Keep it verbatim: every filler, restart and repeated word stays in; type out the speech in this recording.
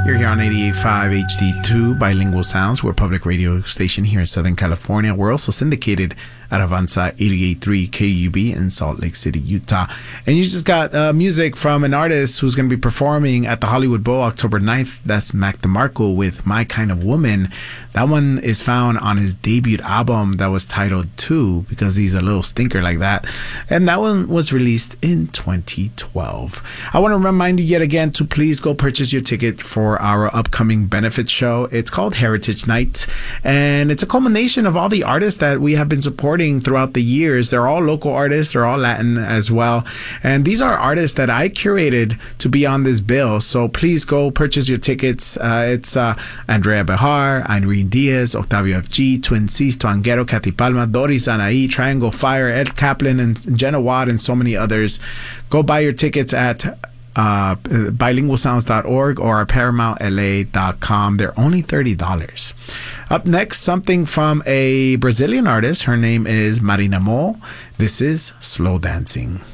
You're here on eighty-eight point five H D two Bilingual Sounds. We're a public radio station here in Southern California. We're also syndicated at Avanza eighty-eight point three K U B in Salt Lake City, Utah. And you just got uh, music from an artist who's going to be performing at the Hollywood Bowl October ninth. That's Mac DeMarco with My Kind of Woman. That one is found on his debut album that was titled Two, because he's a little stinker like that. And that one was released in twenty twelve. I want to remind you yet again to please go purchase your ticket for our upcoming benefit show. It's called Heritage Night, and it's a culmination of all the artists that we have been supporting throughout the years. They're all local artists. They're all Latin as well. And these are artists that I curated to be on this bill. So please go purchase your tickets. Uh, it's uh, Andrea Bejar, Irene Diaz, Octavio F G, Twin Cs, Tuanguero, Kathy Palma, Doris Anaí, Triangle Fire, Ed Kaplan, and Jenna Watt, and so many others. Go buy your tickets at uh, bilingual sounds dot org or paramount L A dot com. They're only thirty dollars. Up next, something from a Brazilian artist. Her name is Marina Mo. This is Slow Dancing.